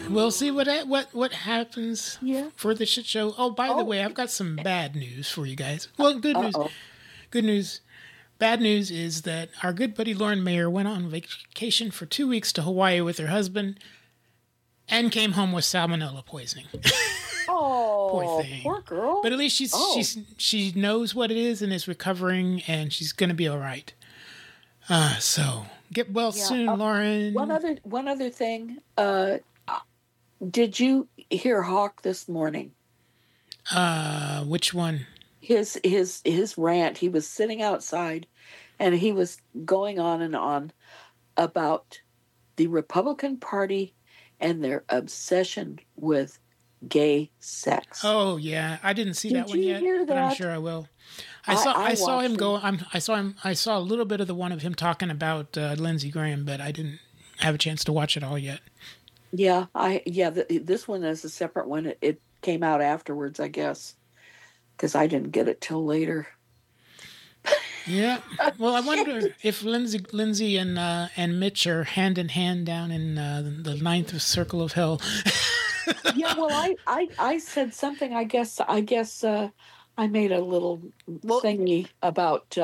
we'll see what happens for the shit show. Oh, by the way, I've got some bad news for you guys. Well, good news. Good news. Bad news is that our good buddy Lauren Mayer went on vacation for 2 weeks to Hawaii with her husband and came home with salmonella poisoning. Oh, poor thing. Poor girl. But at least she knows what it is and is recovering, and she's going to be all right. So get well soon, Lauren. One other thing. Did you hear Hawk this morning? Which one? His rant. He was sitting outside, and he was going on and on about the Republican Party and their obsession with gay sex. Oh yeah, I didn't see that one yet, but I'm sure I will. I saw him go. I saw a little bit of the one of him talking about Lindsey Graham, but I didn't have a chance to watch it all yet. Yeah, this one is a separate one. It came out afterwards, I guess, because I didn't get it till later. Yeah. Well, I wonder if Lindsay and Mitch are hand in hand down in the ninth circle of hell. Yeah. Well, I said something. I guess I made a little thingy about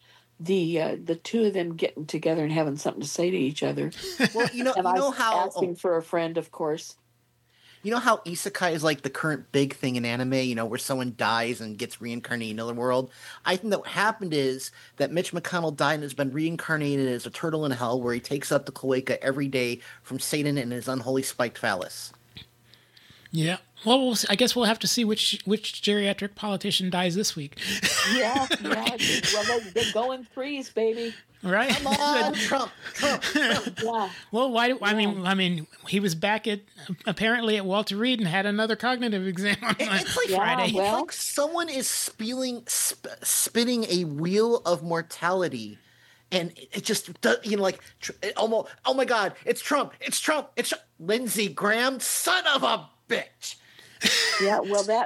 the two of them getting together and having something to say to each other. Well, asking for a friend, of course. You know how isekai is like the current big thing in anime, where someone dies and gets reincarnated in another world? I think that what happened is that Mitch McConnell died and has been reincarnated as a turtle in hell, where he takes up the cloaca every day from Satan and his unholy spiked phallus. Yeah. Well, I guess we'll have to see which geriatric politician dies this week. Yeah. Well, they're going threes, baby. Right. Come on, Trump. Yeah. Well, why? I mean, he was back apparently at Walter Reed and had another cognitive exam on Friday. It's like someone is spinning a wheel of mortality. And it just, almost, oh my God, it's Trump. Lindsey Graham, son of a bitch. Yeah, well, that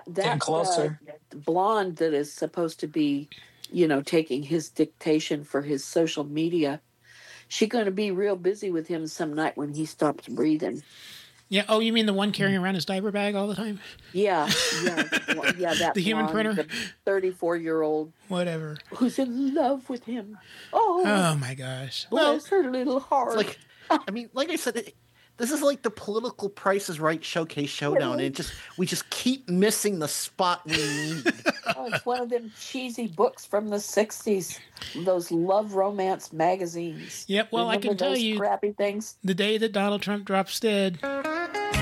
blonde that is supposed to be, taking his dictation for his social media, she's going to be real busy with him some night when he stops breathing. Yeah. Oh, you mean the one carrying around his diaper bag all the time? Yeah. That the human printer, the 34-year-old, whatever, who's in love with him. Oh my gosh! Bless her little heart. Like I said, this is like the political Price is Right showcase showdown, and we just keep missing the spot we need. It's one of them cheesy books from the '60s, those love romance magazines. Yep. Well, Remember I can tell you, crappy things. The day that Donald Trump drops dead,